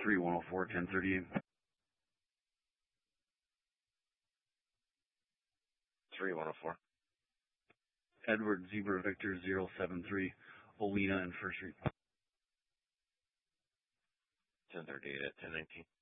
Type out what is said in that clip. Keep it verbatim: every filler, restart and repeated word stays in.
three one oh four, ten thirty-eight. three one oh four. Edward Zebra Victor zero seven three, Olena and First Street. ten thirty-eight at ten nineteen.